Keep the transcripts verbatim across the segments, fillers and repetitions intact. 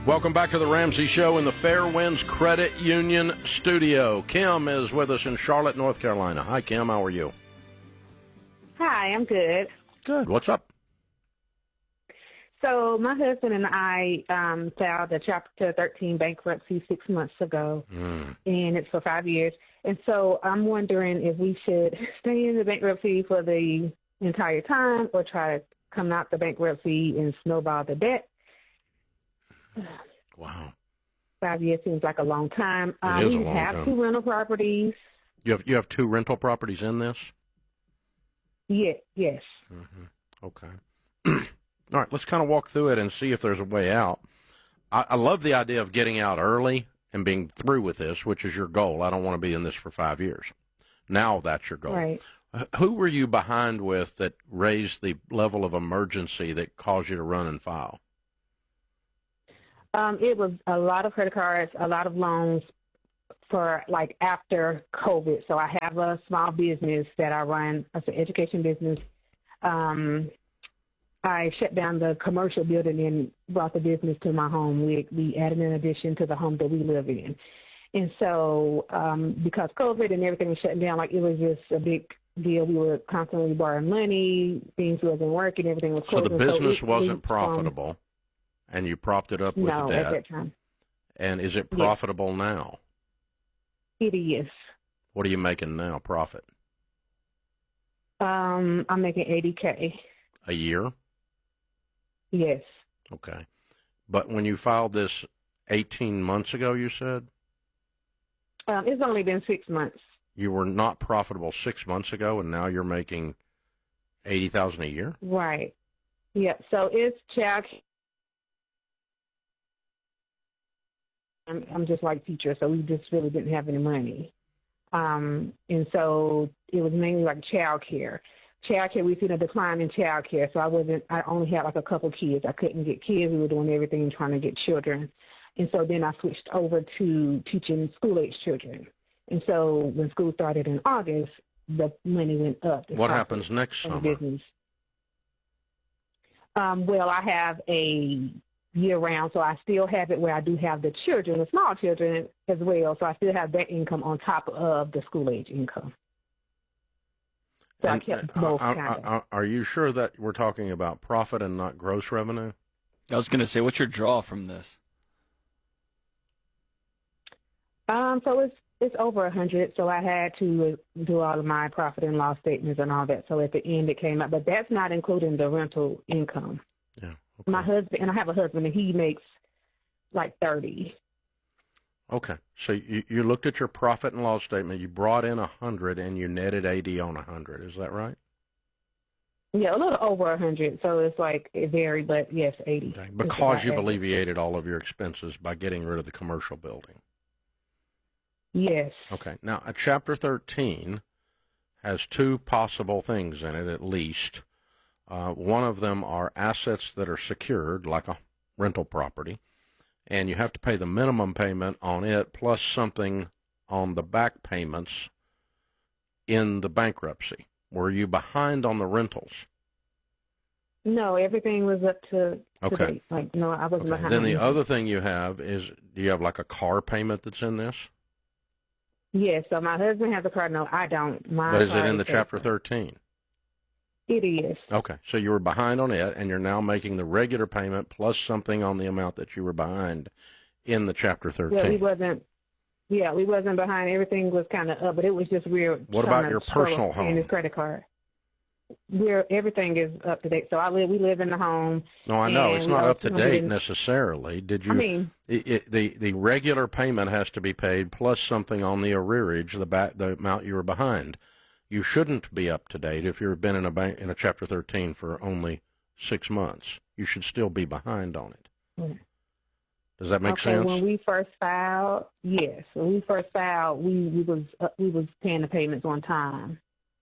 Welcome back to the Ramsey Show in the Fairwinds Credit Union studio. Kim is with us in Charlotte, North Carolina. Hi, Kim. How are you? Hi, I'm good. Good. What's up? So my husband and I um, filed a Chapter thirteen bankruptcy six months ago, mm. and it's for five years. And so I'm wondering if we should stay in the bankruptcy for the entire time or try to come out the bankruptcy and snowball the debt. Wow. Five years seems like a long time. It Um, is a we long have time. two rental properties. You have you have two rental properties in this? Yeah, yes. Mm-hmm. Okay. All right, let's kind of walk through it and see if there's a way out. I, I love the idea of getting out early and being through with this, which is your goal. I don't want to be in this for five years. Now that's your goal. Right. Who were you behind with that raised the level of emergency that caused you to run and file? Um, it was a lot of credit cards, a lot of loans for like after COVID. So I have a small business that I run. It's an education business. Um, I shut down the commercial building and brought the business to my home. We we added an addition to the home that we live in. And so um, because COVID and everything was shutting down, like it was just a big deal. We were constantly borrowing money. Things wasn't working. Everything was closed. So the business so it, wasn't we, profitable, um, and you propped it up with no, debt. at that time. And is it profitable yes. now? It is. What are you making now, profit? Um, I'm making eighty K. A year? Yes. Okay. But when you filed this eighteen months ago, you said? Um, it's only been six months. You were not profitable six months ago, and now you're making eighty thousand dollars a year? Right. Yeah, so it's child. I'm, I'm just like teacher, so we just really didn't have any money. Um, and so it was mainly like child care. Child care, we've seen a decline in child care, so I wasn't, I only had like a couple kids. I couldn't get kids. We were doing everything trying to get children. And so then I switched over to teaching school-age children. And so when school started in August, the money went up. What happens next summer? Business. Um, well, I have a year-round, so I still have it where I do have the children, the small children as well, so I still have that income on top of the school-age income. So and, I kept both are, kind of. Are you sure that we're talking about profit and not gross revenue? I was going to say, what's your draw from this? Um, so it's it's over a hundred. So I had to do all of my profit and loss statements and all that. So at the end it came out, but that's not including the rental income. Yeah. Okay. My husband, and I have a husband, and he makes like thirty. Okay, so you, you looked at your profit and loss statement. You brought in a hundred, and you netted eighty on a hundred. Is that right? Yeah, a little over a hundred. So it's like it varied, but yes, eighty. Okay. Because you've alleviated all of your expenses by getting rid of the commercial building. Yes. Okay. Now, a Chapter thirteen has two possible things in it, at least. Uh, one of them are assets that are secured, like a rental property, and you have to pay the minimum payment on it plus something on the back payments in the bankruptcy. Were you behind on the rentals? No, everything was up to, to okay. date. Like, no, I wasn't okay. behind. Then the other thing you have is, do you have like a car payment that's in this? Yes, so my husband has a car. No, I don't. My but is it in the Chapter thirteen? It is. Okay, so you were behind on it, and you're now making the regular payment plus something on the amount that you were behind in the Chapter thirteen. Yeah, we wasn't. Yeah, we wasn't behind. Everything was kind of up, but it was just weird. What about your personal home? And his credit card. We're everything is up to date. So I live. We live in the home. No, I know it's not up to date in, necessarily. Did you? I mean, it, it, the the regular payment has to be paid plus something on the arrearage, the back, the amount you were behind. You shouldn't be up to date if you've been in a bank in a Chapter thirteen for only six months. You should still be behind on it. Yeah. Does that make okay, sense? When we first filed, yes. When we first filed, we we was uh, we was paying the payments on time.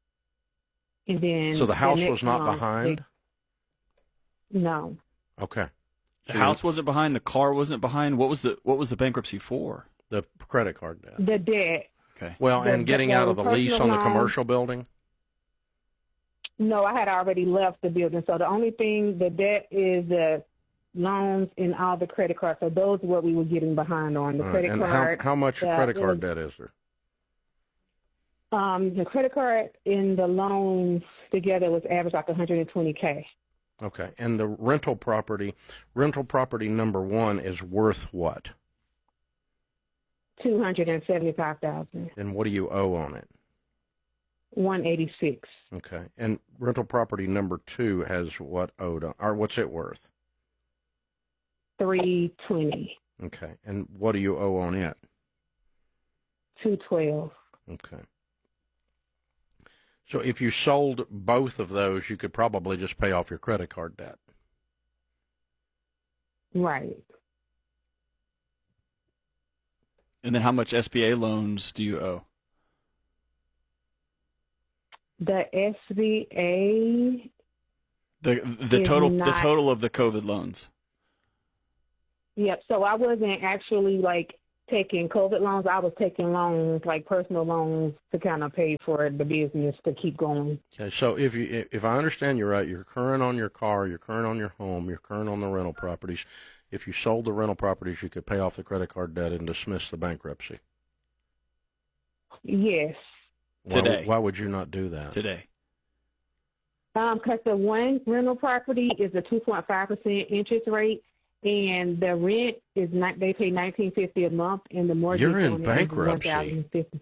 And then so the house the was not month, behind? They, no. Okay. The so house wasn't behind. The car wasn't behind. What was the what was the bankruptcy for? The credit card debt. The debt. Okay. Well, the, and getting the, out of the lease on the commercial building? No, I had already left the building. So the only thing, the debt is the loans and all the credit cards. So those are what we were getting behind on. The All right. credit And card. how, how much uh, credit card is- debt is there? Um, the credit card and the loans together was average like one hundred twenty K. Okay. And the rental property, rental property number one is worth what? two hundred seventy-five thousand. And what do you owe on it? one eighty-six. Okay. And rental property number two has what owed on, or what's it worth? three twenty. Okay. And what do you owe on it? two twelve. Okay. So if you sold both of those, you could probably just pay off your credit card debt. Right. And then how much S B A loans do you owe? The S B A, The the Is total the not- total of the COVID loans. yep. So I wasn't actually like taking COVID loans. I was taking loans, like personal loans, to kind of pay for the business to keep going. Okay. So if you if I understand you right, you're current on your car, you're current on your home, you're current on the rental properties. If you sold the rental properties, you could pay off the credit card debt and dismiss the bankruptcy. Yes. Why, Today. Why would you not do that? Today. Um, because the one rental property is a two point five percent interest rate, and the rent is not. They pay nineteen fifty a month, and the mortgage You're in on it is bankruptcy. one thousand fifty.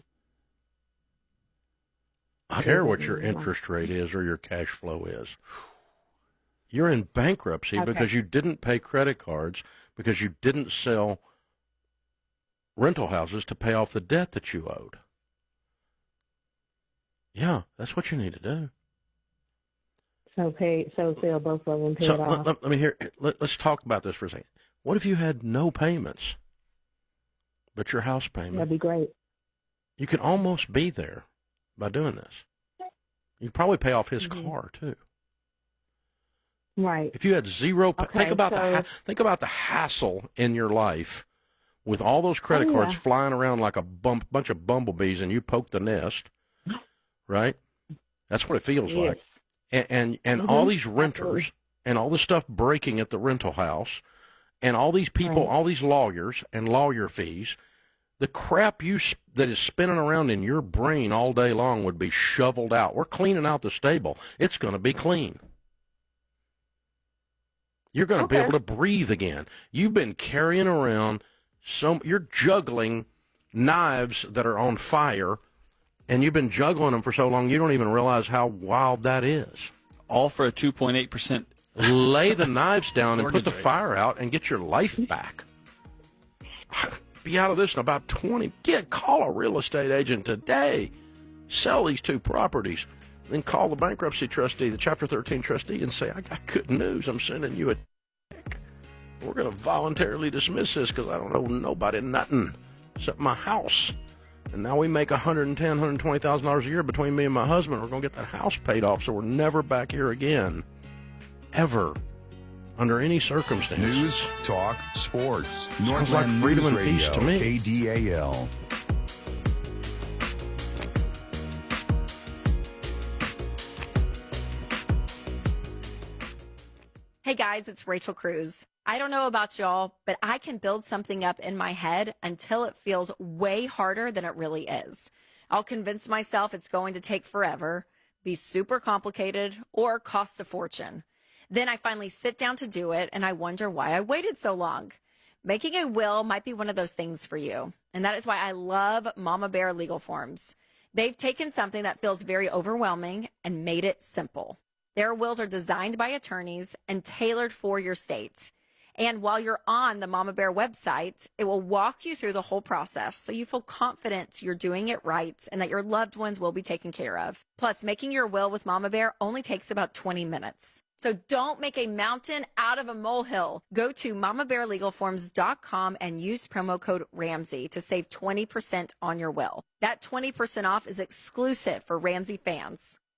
I don't care what your interest rate is or your cash flow is. You're in bankruptcy Okay. because you didn't pay credit cards, because you didn't sell rental houses to pay off the debt that you owed. Yeah, that's what you need to do. So pay. So sell both of them. Pay So it let, off. let, let me hear. Let, let's talk about this for a second. What if you had no payments, but your house payment? That'd be great. You could almost be there by doing this. You could probably pay off his Mhm. car too. Right. If you had zero, pa- Okay, think about the so- ha- think about the hassle in your life with all those credit Oh, cards yeah. flying around like a bump, bunch of bumblebees, and you poke the nest, right? That's what it feels Yes. like. And and, and Mhm, all these renters absolutely. and all the stuff breaking at the rental house, and all these people, Right. all these lawyers and lawyer fees. The crap you s- that is spinning around in your brain all day long would be shoveled out. We're cleaning out the stable. It's going to be clean. You're going to be Okay. able to breathe again. You've been carrying around some. You're juggling knives that are on fire, and you've been juggling them for so long you don't even realize how wild that is. All for a two point eight percent. Lay the knives down and put Mortgage the rate. fire out and get your life back. Be out of this in about twenty. Get call a real estate agent today. Sell these two properties. Then call the bankruptcy trustee, the Chapter thirteen trustee, and say, I got good news. I'm sending you a check. We're going to voluntarily dismiss this because I don't owe nobody nothing except my house. And now we make one hundred ten thousand dollars, one hundred twenty thousand dollars a year between me and my husband. We're going to get that house paid off, so we're never back here again. Ever. Under any circumstances. News, talk, sports. like Northland freedom News and peace Radio, to me. K D A L. Hey guys, it's Rachel Cruz. I don't know about y'all, but I can build something up in my head until it feels way harder than it really is. I'll convince myself it's going to take forever, be super complicated, or cost a fortune. Then I finally sit down to do it, and I wonder why I waited so long. Making a will might be one of those things for you, and that is why I love Mama Bear Legal Forms. They've taken something that feels very overwhelming and made it simple. Their wills are designed by attorneys and tailored for your state. And while you're on the Mama Bear website, it will walk you through the whole process so you feel confident you're doing it right and that your loved ones will be taken care of. Plus, making your will with Mama Bear only takes about twenty minutes. So don't make a mountain out of a molehill. Go to mama bear legal forms dot com and use promo code Ramsey to save twenty percent on your will. That twenty percent off is exclusive for Ramsey fans.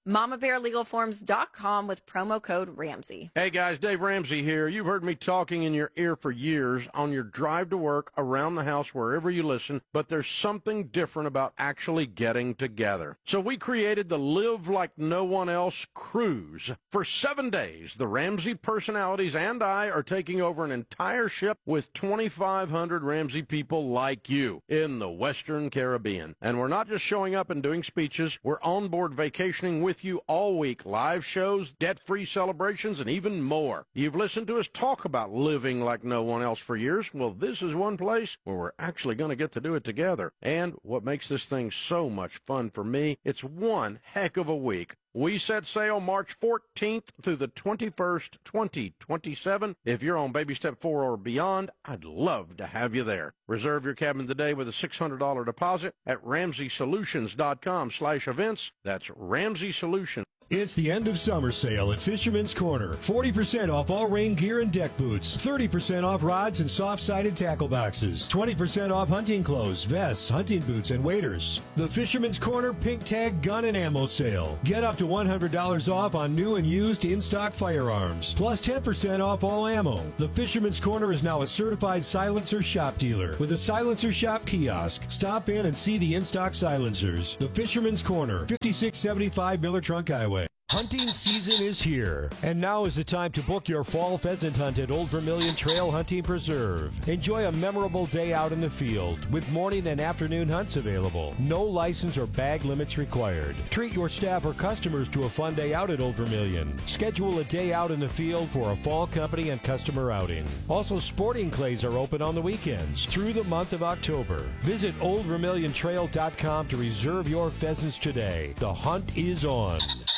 mama bear legal forms dot com with promo code Ramsey. Hey guys, Dave Ramsey here. You've heard me talking in your ear for years on your drive to work, around the house, wherever you listen, but there's something different about actually getting together. So we created the Live Like No One Else cruise. For seven days, the Ramsey personalities and I are taking over an entire ship with twenty-five hundred Ramsey people like you in the Western Caribbean. And we're not just showing up and doing speeches, we're on board vacationing with with you all week. Live shows, debt-free celebrations, and even more. You've listened to us talk about living like no one else for years. Well, this is one place where we're actually going to get to do it together. And what makes this thing so much fun for me, it's one heck of a week. We set sail March fourteenth through the twenty-first, twenty twenty-seven. If you're on Baby Step four or beyond, I'd love to have you there. Reserve your cabin today with a six hundred dollars deposit at ramsey solutions dot com slash events. That's Ramsey Solutions. It's the end of summer sale at Fisherman's Corner. forty percent off all rain gear and deck boots. thirty percent off rods and soft-sided tackle boxes. twenty percent off hunting clothes, vests, hunting boots, and waders. The Fisherman's Corner Pink Tag Gun and Ammo Sale. Get up to one hundred dollars off on new and used in-stock firearms. Plus ten percent off all ammo. The Fisherman's Corner is now a certified silencer shop dealer with a silencer shop kiosk. Stop in and see the in-stock silencers. The Fisherman's Corner, fifty-six seventy-five Miller Trunk Highway. Hunting season is here, and now is the time to book your fall pheasant hunt at Old Vermilion Trail Hunting Preserve. Enjoy a memorable day out in the field with morning and afternoon hunts available. No license or bag limits required. Treat your staff or customers to a fun day out at Old Vermilion. Schedule a day out in the field for a fall company and customer outing. Also, sporting clays are open on the weekends through the month of October. Visit old vermilion trail dot com to reserve your pheasants today. The hunt is on.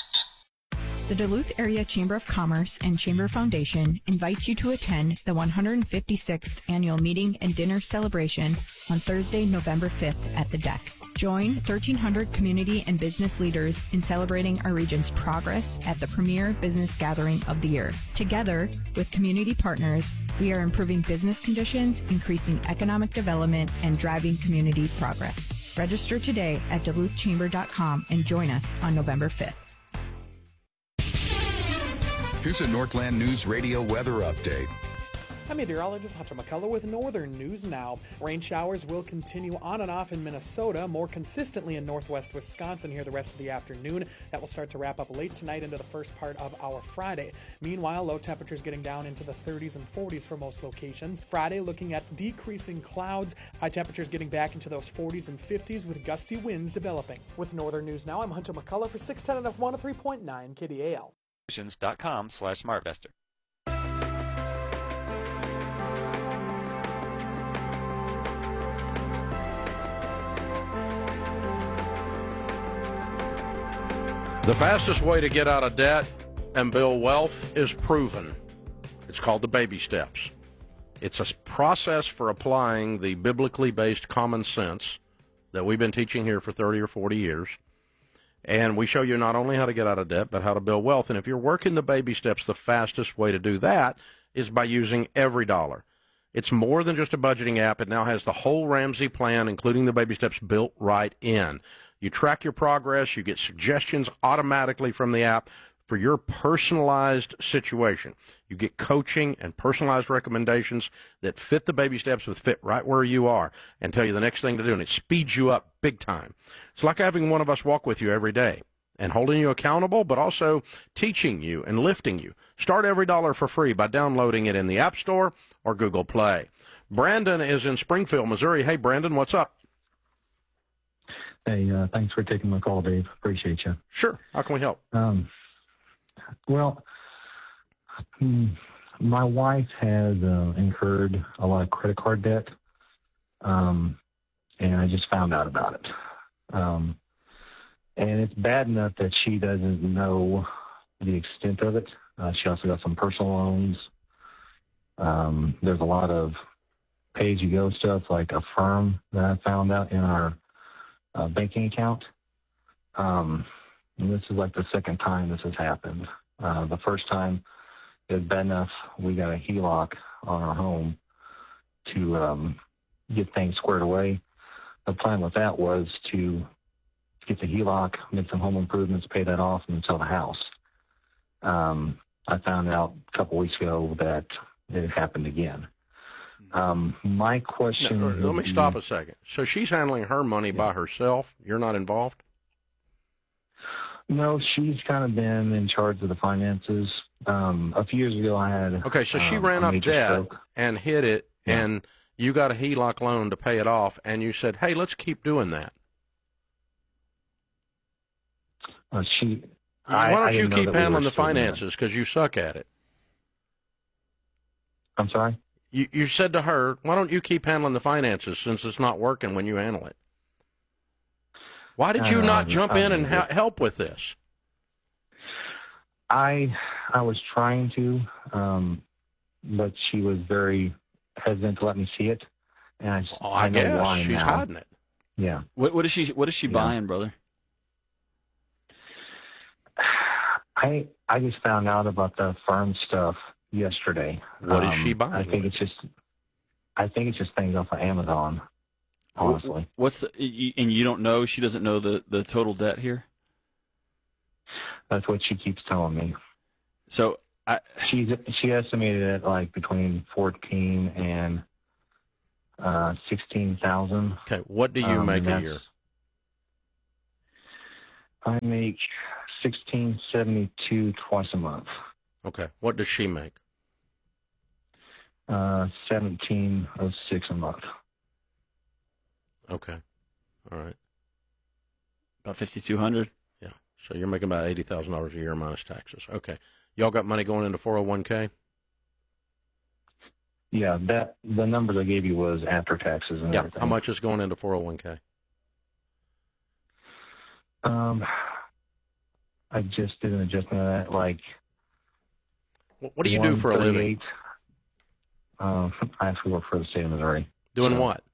The Duluth Area Chamber of Commerce and Chamber Foundation invites you to attend the one hundred fifty-sixth Annual Meeting and Dinner Celebration on Thursday, November fifth at the Deck. Join thirteen hundred community and business leaders in celebrating our region's progress at the premier business gathering of the year. Together with community partners, we are improving business conditions, increasing economic development, and driving community progress. Register today at duluth chamber dot com and join us on November fifth. Here's a Northland News Radio weather update. I'm meteorologist Hunter McCullough with Northern News Now. Rain showers will continue on and off in Minnesota, more consistently in northwest Wisconsin here the rest of the afternoon. That will start to wrap up late tonight into the first part of our Friday. Meanwhile, low temperatures getting down into the thirties and forties for most locations. Friday looking at decreasing clouds, high temperatures getting back into those forties and fifties with gusty winds developing. With Northern News Now, I'm Hunter McCullough for six ten and F one oh three point nine K D A L. dot com slash smartvester. The fastest way to get out of debt and build wealth is proven. It's called the baby steps. It's a process for applying the biblically based common sense that we've been teaching here for thirty or forty years. And we show you not only how to get out of debt, but how to build wealth. And if you're working the baby steps, the fastest way to do that is by using Every Dollar. It's more than just a budgeting app. It now has the whole Ramsey plan, including the baby steps, built right in. You track your progress. You get suggestions automatically from the app for your personalized situation. You get coaching and personalized recommendations that fit the baby steps, that fit right where you are, and tell you the next thing to do, and it speeds you up big time. It's like having one of us walk with you every day and holding you accountable, but also teaching you and lifting you. Start Every Dollar for free by downloading it in the App Store or Google Play. Brandon is in Springfield, Missouri. Hey, Brandon, what's up? Hey, uh, thanks for taking my call, Dave. Appreciate you. Sure. How can we help? Um, well, my wife has uh, incurred a lot of credit card debt, um, and I just found out about it. Um, and it's bad enough that she doesn't know the extent of it. Uh, she also got some personal loans. Um, there's a lot of pay-as-you-go stuff like Affirm that I found out in our uh, banking account. Um, and this is like the second time this has happened. Uh, the first time it was bad enough we got a H E L O C on our home to um, get things squared away. The plan with that was to get the H E L O C, make some home improvements, pay that off, and sell the house. Um, I found out a couple weeks ago that it happened again. Um, my question... No, let me be, stop a second. So she's handling her money yeah. by herself? You're not involved? No, she's kind of been in charge of the finances. Um, a few years ago, I had... Okay, so she um, ran a up major debt stroke. and hit it, Yeah. and you got a H E L O C loan to pay it off, and you said, hey, let's keep doing that. Uh, she... Why I, don't I you didn't know keep that we handling were the still doing that. finances because you suck at it? I'm sorry? You, you said to her, why don't you keep handling the finances since it's not working when you handle it? Why did you Uh, not jump I in and don't ha- know. help with this? I I was trying to, um, but she was very hesitant to let me see it, and I, Oh, I I know guess why she's now. hiding it. Yeah. What, what is she? What is she Yeah. buying, brother? I I just found out about the firm stuff yesterday. What is Um, she buying? I think it's just I think it's just things off of Amazon. Honestly, What's the? you- And you don't know? She doesn't know the the total debt here. that's what she keeps telling me. So I, She's she estimated it like between fourteen and uh, sixteen thousand. Okay, what do you Um, make a that's- year? I make sixteen seventy two twice a month. Okay, what does she make? Uh, seventeen oh six a month. Okay, all right. about fifty two hundred. Yeah, so you're making about eighty thousand dollars a year minus taxes. Okay, y'all got money going into four oh one k? Yeah, that the numbers I gave you was after taxes and Yeah, everything. how much is going into four oh one k? Um, I just did an adjustment of that, like. What do you do for a living? Um, I actually work for the state of Missouri. Doing So, what?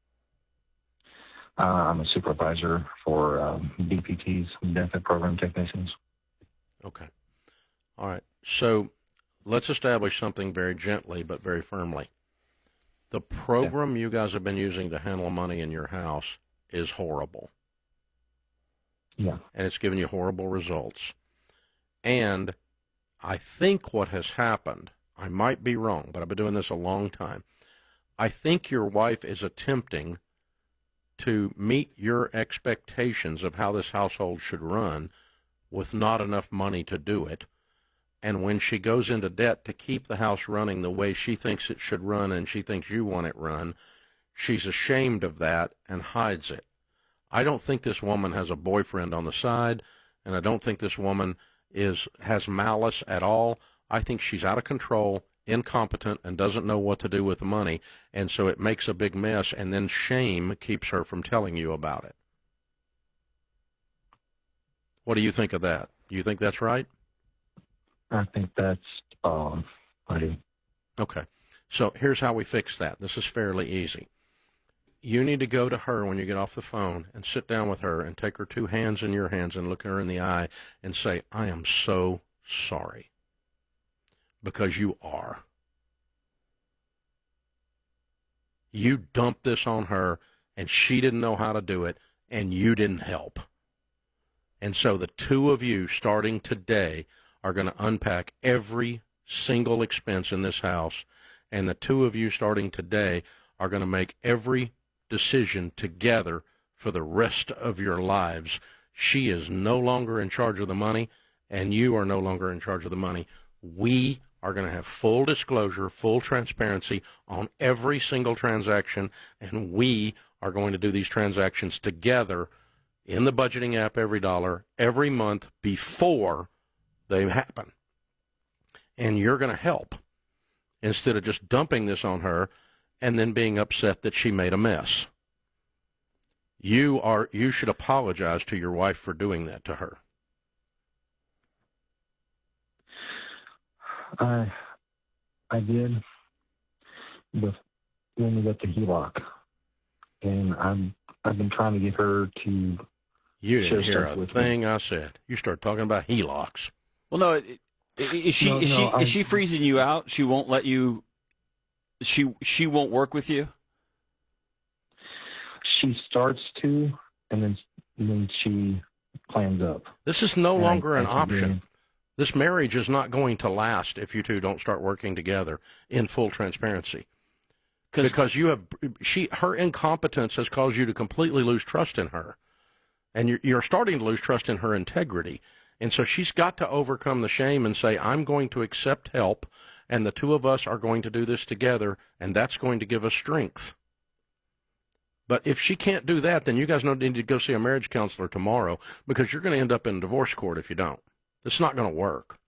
Uh, I'm a supervisor for um, B P Ts, benefit program technicians. Okay. All right. So let's establish something very gently but very firmly. The program you guys have been using to handle money in your house is horrible. Yeah. And it's given you horrible results. And I think what has happened, I might be wrong, but I've been doing this a long time. I think your wife is attempting to meet your expectations of how this household should run with not enough money to do it. And when she goes into debt to keep the house running the way she thinks it should run and she thinks you want it run, she's ashamed of that and hides it. I don't think this woman has a boyfriend on the side, and I don't think this woman is has malice at all. I think she's out of control, incompetent, and doesn't know what to do with the money, and so it makes a big mess, and then shame keeps her from telling you about it. What do you think of that? Do you think that's right? I think that's um, I do. Okay. So here's how we fix that. This is fairly easy. You need to go to her when you get off the phone and sit down with her and take her two hands in your hands and look her in the eye and say, I am so sorry. Because you are. You dumped this on her, and she didn't know how to do it, and you didn't help. And so the two of you, starting today, are going to unpack every single expense in this house, and the two of you, starting today, are going to make every decision together for the rest of your lives. She is no longer in charge of the money, and you are no longer in charge of the money. We are going to have full disclosure, full transparency on every single transaction, and we are going to do these transactions together in the budgeting app Every Dollar every month before they happen. And you're going to help instead of just dumping this on her and then being upset that she made a mess. You are you should apologize to your wife for doing that to her. I I did with when we got the H E L O C, and I'm I've been trying to get her to. You didn't share hear stuff a with thing me. I said. You start talking about H E L O Cs. Well, no. It, it, is she No, is no, she I- is she freezing you out? She won't let you. She she won't work with you. She starts to, and then when she clams up. This is no And longer I- an I keep option. getting- This marriage is not going to last if you two don't start working together in full transparency. Because you have she her incompetence has caused you to completely lose trust in her, and you're, you're starting to lose trust in her integrity. And so she's got to overcome the shame and say, I'm going to accept help, and the two of us are going to do this together, and that's going to give us strength. But if she can't do that, then you guys need to go see a marriage counselor tomorrow, because you're going to end up in divorce court if you don't. It's not going to work.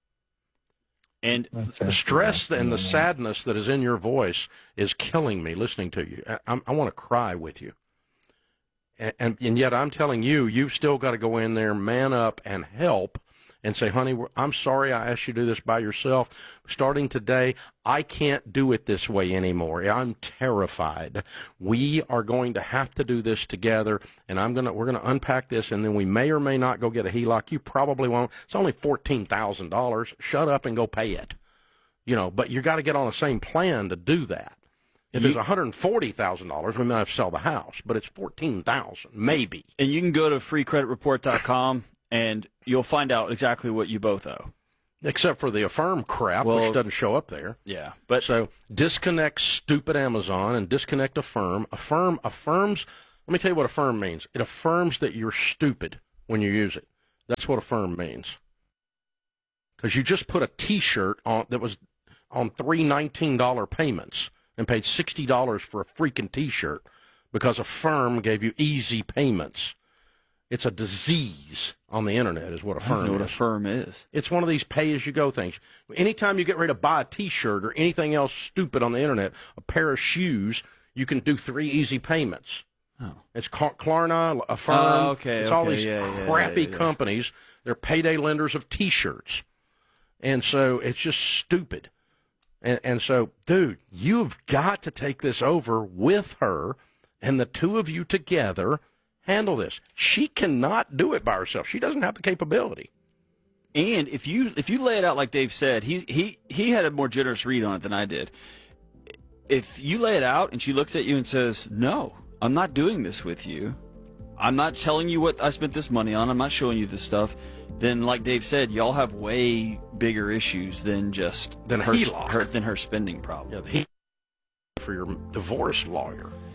And the stress and the sadness that is in your voice is killing me listening to you. I, I want to cry with you. And, and, and yet I'm telling you, you've still got to go in there, man up, and help, and say, honey, I'm sorry I asked you to do this by yourself. Starting today, I can't do it this way anymore. I'm terrified. We are going to have to do this together, and I'm gonna we're gonna unpack this, and then we may or may not go get a H E L O C. You probably won't. It's only fourteen thousand dollars. Shut up and go pay it. You know, but you got to get on the same plan to do that. If it's one hundred forty thousand dollars, we might have to sell the house, but it's fourteen thousand dollars, maybe. And you can go to free credit report dot com, and you'll find out exactly what you both owe. Except for the Affirm crap, Well, which doesn't show up there. Yeah. But so disconnect stupid Amazon and disconnect Affirm. Affirm affirms, let me tell you what Affirm means. It affirms that you're stupid when you use it. That's what Affirm means. Because you just put a T-shirt on that was on three nineteen dollar payments and paid sixty dollars for a freaking T-shirt because Affirm gave you easy payments. It's a disease on the internet is what Affirm I don't know what is. Affirm is. It's one of these pay-as-you-go things. Anytime you get ready to buy a T-shirt or anything else stupid on the internet, a pair of shoes, you can do three easy payments. Oh. It's Klarna, Affirm. Oh, okay, it's okay, all these yeah, yeah, crappy yeah, yeah. companies. They're payday lenders of T-shirts. And so it's just stupid. And, and so, dude, you've got to take this over with her, and the two of you together handle this. She cannot do it by herself. She doesn't have the capability. And if you if you lay it out like Dave said, he he he had a more generous read on it than I did. If you lay it out and she looks at you and says, "No, I'm not doing this with you. I'm not telling you what I spent this money on. I'm not showing you this stuff," then, like Dave said, y'all have way bigger issues than just Than her, H E L O C. her than her spending problem. Yeah, the H E L O C for your divorce lawyer.